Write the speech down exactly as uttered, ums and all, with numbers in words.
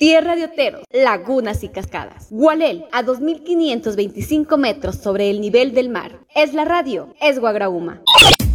Tierra de oteros, lagunas y cascadas. Gualel, a dos mil quinientos veinticinco metros sobre el nivel del mar. Es la radio, es Guagrauma.